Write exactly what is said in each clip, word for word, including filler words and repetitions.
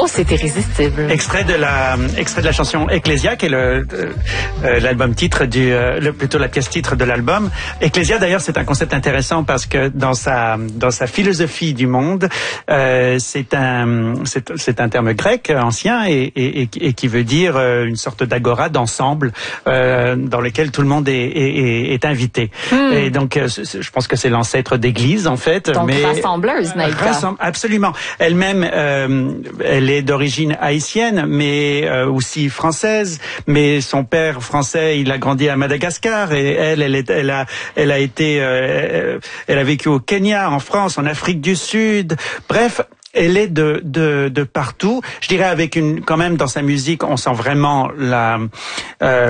Oh, c'est irrésistible. Extrait de la, extrait de la chanson Ecclesia, qui est le, euh, l'album titre du, euh, le, plutôt la pièce titre de l'album. Ecclesia, d'ailleurs, c'est un concept intéressant parce que dans sa, dans sa philosophie du monde, euh, c'est un, c'est, c'est un terme grec ancien et, et, et, et qui veut dire euh, une sorte d'agora, d'ensemble, euh, dans lequel tout le monde est, est, est invité. Mm. Et donc, euh, je pense que c'est l'ancêtre d'église, en fait. Donc, mais rassembleuse, Naïka. Rassemble, absolument. Elle-même, euh, elle est d'origine haïtienne, mais euh, aussi française. Mais son père français, il a grandi à Madagascar et elle, elle, est, elle a, elle a été, euh, elle a vécu au Kenya, en France, en Afrique du Sud. Bref. Elle est de, de, de partout. Je dirais avec une, quand même dans sa musique, on sent vraiment la, euh,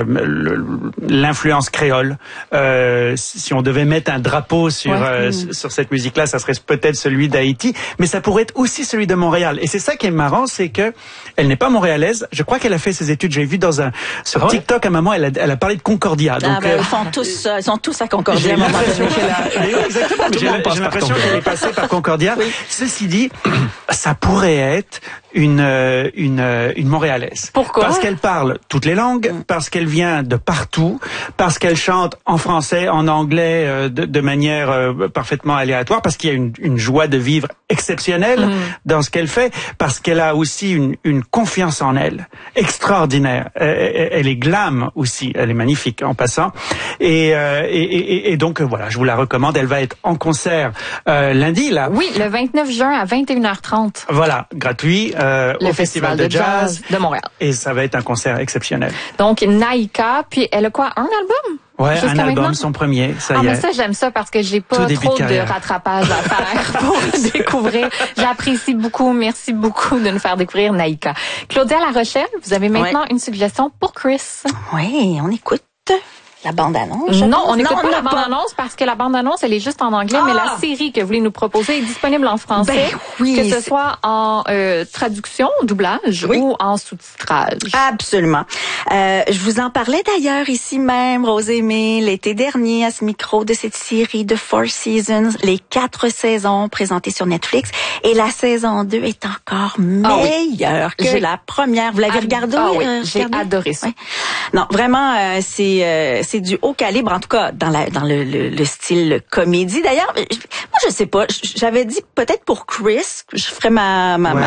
l'influence créole. Euh, si on devait mettre un drapeau sur, ouais. euh, mmh. sur cette musique-là, ça serait peut-être celui d'Haïti, mais ça pourrait être aussi celui de Montréal. Et c'est ça qui est marrant, c'est que elle n'est pas montréalaise. Je crois qu'elle a fait ses études. J'ai vu dans un, sur ah ouais. TikTok à un moment, elle a, elle a parlé de Concordia. Donc, ah ben, euh, ils sont tous, euh, ils sont tous à Concordia. J'ai l'impression qu'elle a, exactement. J'ai, j'ai l'impression qu'elle est passée par Concordia. Oui. Ceci dit, ça pourrait être une une une Montréalaise. Pourquoi? Parce qu'elle parle toutes les langues, parce qu'elle vient de partout, parce qu'elle chante en français, en anglais, euh, de, de manière euh, parfaitement aléatoire, parce qu'il y a une, une joie de vivre exceptionnelle mmh. dans ce qu'elle fait, parce qu'elle a aussi une, une confiance en elle extraordinaire. Elle, elle est glam aussi, elle est magnifique en passant. Et, euh, et, et, et donc voilà, je vous la recommande. Elle va être en concert euh, lundi là. Oui, le vingt-neuf juin à vingt et une heures trente. Voilà, gratuit euh, le au Festival, Festival de, jazz jazz de Montréal. Et ça va être un concert exceptionnel. Donc Naïka, puis elle a quoi, un album? Ouais, Jusqu'à un album, maintenant? Son premier, ça ah, y est. mais ça, j'aime ça parce que j'ai pas trop de, de rattrapage à faire pour découvrir. J'apprécie beaucoup. Merci beaucoup de nous faire découvrir Naïka. Claudia La Rochelle, vous avez maintenant ouais. une suggestion pour Chris. Oui, on écoute la bande-annonce. Non, on n'écoute pas la bande-annonce parce que la bande-annonce, elle est juste en anglais, ah! mais la série que vous voulez nous proposer est disponible en français, ben oui, que ce soit en euh, traduction, doublage oui. ou en sous-titrage. Absolument. Euh, je vous en parlais d'ailleurs ici même, Rose Aimée, l'été dernier à ce micro de cette série de Four Seasons, les quatre saisons présentées sur Netflix, et la saison deux est encore meilleure ah oui. que j'ai la première. Vous l'avez regardée? Ah oui, euh, j'ai adoré ça. Oui. Non, vraiment, euh, c'est euh, c'est du haut calibre, en tout cas dans la dans le, le, le style comédie. D'ailleurs, moi je sais pas, j'avais dit peut-être pour Chris, je ferais ma ma, ouais.